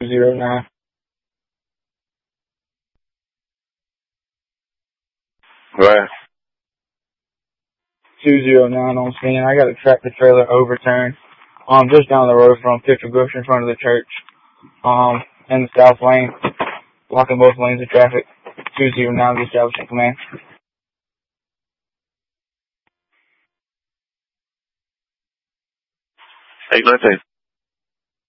209. Right. 209 on scene. I got a tractor trailer overturned. Just down the road from Pitcher Bush in front of the church. In the south lane, blocking both lanes of traffic. 209, the establishment command. Hey, nothing.